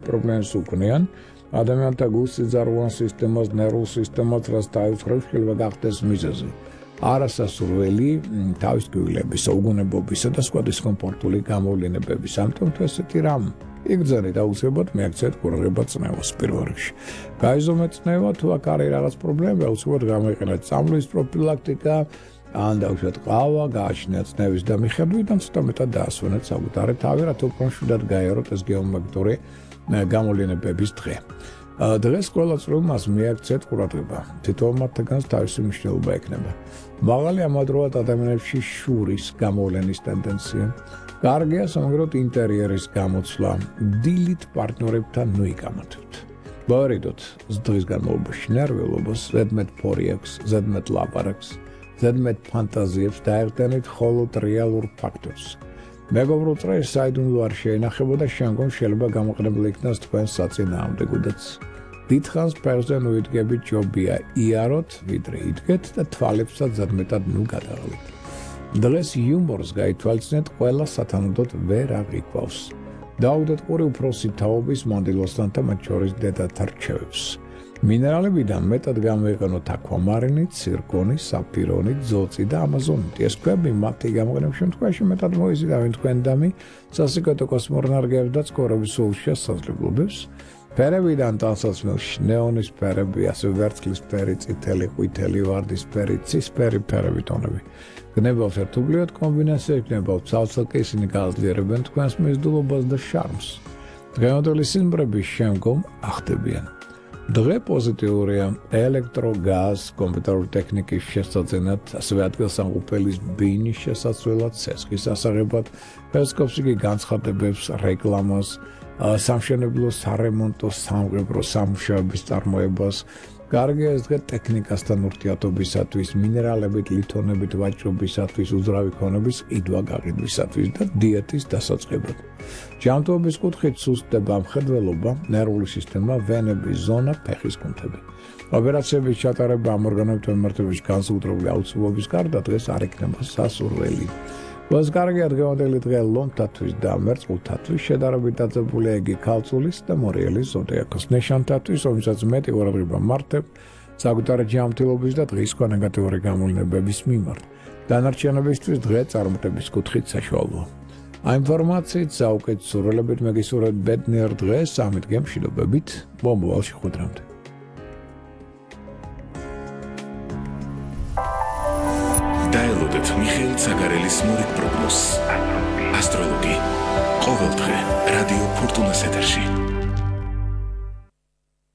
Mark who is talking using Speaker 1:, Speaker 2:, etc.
Speaker 1: პრობლემას უქმნიან ადამიანთა გულსიძარღვან სისტემას, ნერვულ სისტემას, რაც დაიწყებს შეიძლება გახდეს მიზეზი. არასასურველი თავის კბილების, უგუნებობისა და სხვა დისკომფორტული გამოვლენებების. ამიტომ ესეთი რამ იგრძელეთ აუცილებლად მიაქცეთ ყურადღება წნევას პირველ რიგში. გაიზომეთ წნევა, თუ აქ არის რაღაც პრობლემა, აუცილებლად გამოიყენეთ წამვლის პროფილაქტიკა, ან დავუშვათ ყავა, გააჩნიათ წნევის და მიხედვით და ცოტა მეტად დაასვენეთ საკუთარი თავი, რათა უფრო მშვიდად გაიაროთ ეს გეომაგნიტური გამოვლენებების დღე. დღეს ყველა წრომას მიაქცეთ ყურადღება. თითოეულ მათგანს თავისი მნიშვნელობა ექნება. მაღალი ამავდროულად ადამიანებში შურის გამოვლენის ტენდენცია. კარგია სამაგეროდ ინტერიერის გამოცვლა, დილით პარტნიორებთან ნუიკამათებთ. ბავარიდოთ დღის განმავლობაში ნერვიულობას, ზედმეტ ფორიებს, ზედმეტ ლაპარაკს, ზედმეტ ფანტაზიებს დაერთიანეთ მხოლოდ რეალურ ფაქტორს. მეგობრულ წრეს საიდუმლო არ შეინახებოდა შემდგომ შეიძლება გამოყენებული იქნას თქვენს საწინააღმდეგოდაც. დიდხანს ფერზე ნუიდგებით ჯობია იაროთ, ვიდრე იდგეთ და თვალებსაც ზედმეტად ნუ გადაღლით. დღეს იუმორს გაითვალისწინეთ ყველა სათანადოდ ვერ აღიქვავს. დაუდეთ ყური უფროსი თაობის მანდილოსთან და მათ შორის დედათა რჩევებს. მინერალებიდან მეტად გამოიყენოთ აკვამარინი, ცირკონი, საფირონი, ძოწი და ამაზონიტი. ეს ქვები მათი გამოყენების შემთხვევაში მეტად მოიზიდავენ თქვენდამი სასიკეთო კოსმონარგებს და ცხოვრების სულ შესაძლებლობებს. ფერებიდან ტანსაცმელში ნეონის ფერები, ასევე ვერცხლის ფერი, წითელი, ყვითელი, ვარდისფერი, ცისფერი ფერები ტონები. გნებავთ ერთობლივად კომბინაციას, გნებავთ ცალ-ცალკე ისინი გააძლიერებენ თქვენს მიზიდულობას და შარმს. დღევანდელი სიმღერების შემდგომ ახდებიან. დღე პოზიტიურია ელექტროგაზ, კომპიუტერული ტექნიკის შესაძენად, ასევე ადგილსამყოფელის ბინის შესაცვლელად, ცეცხლის ასაღებად, პერსკოპსიკი განცხადებებს, რეკლამას, სამშენებლო, სარემონტო, სამღებრო სამუშაოების წარმოებას. კარგია ეს დღე ტექნიკასთან ურთიერთობისათვის, მინერალებით, ლითონებით, ვაჭრობისათვის, უძრავი ქონების ყიდვა-გაყიდვისათვის და დიეტის დასაწყებად. ჯანმრთელობის კუთხით სუსტდება მხედველობა, ნერვული სისტემა, ვენების ზონა, ფეხის კუნთები. ოპერაციების ჩატარება ამ ორგანოების მიმართების განსაკუთრებული აუცილებლობის გარდა დღეს არ იქნება სასურველი. Was კარგია დღევანდელი დღე ლომთათვის და მერწყულთათვის შედარებით დაძაბულია იგი ქალწულის და მორიელის ზოდიაქოს ნიშანთათვის, რომელსაც მეტი ყურადღება მართებ საკუთარი ჯანმრთელობის და დღის სხვა ნეგატიური გამოვლენების მიმართ. დანარჩენებისთვის დღე წარმატების კუთხით საშუალოა. Ამ ინფორმაციით საუკეთესო სურვილებით მეგისურვებთ ბედნიერ დღეს, სამი დღე მშვიდობებით, მომავალში ხვდრამდე.
Speaker 2: დაელოდეთ მიხეილ ცაგარელის მორიგ პროგნოზს. ასტროლოგი. ყოველ დღე რადიო ფორტუნას ეთერში.